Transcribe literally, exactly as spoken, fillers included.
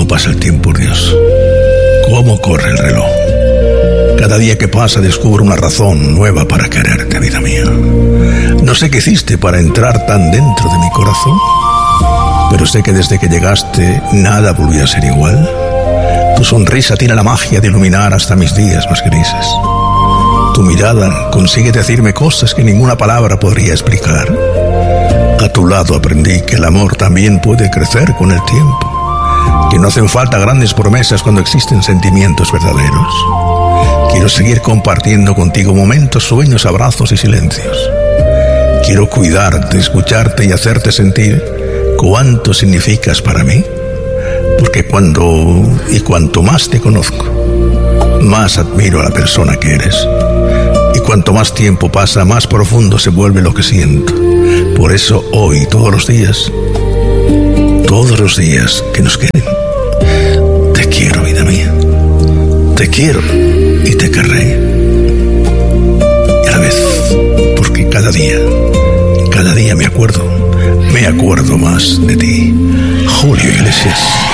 ¿Cómo pasa el tiempo, Dios? ¿Cómo corre el reloj? Cada día que pasa descubro una razón nueva para quererte, vida mía. No sé qué hiciste para entrar tan dentro de mi corazón, pero sé que desde que llegaste nada volvió a ser igual. Tu sonrisa tiene la magia de iluminar hasta mis días más grises. Tu mirada consigue decirme cosas que ninguna palabra podría explicar. A tu lado aprendí que el amor también puede crecer con el tiempo, que no hacen falta grandes promesas cuando existen sentimientos verdaderos. Quiero seguir compartiendo contigo momentos, sueños, abrazos y silencios. Quiero cuidarte, escucharte y hacerte sentir cuánto significas para mí, porque cuando y cuanto más te conozco, más admiro a la persona que eres. Y cuanto más tiempo pasa, más profundo se vuelve lo que siento. Por eso hoy, todos los días, todos los días que nos queden, te quiero, vida mía. Te quiero y te querré. Y a la vez, porque cada día, cada día me acuerdo, me acuerdo más de ti. Julio Iglesias.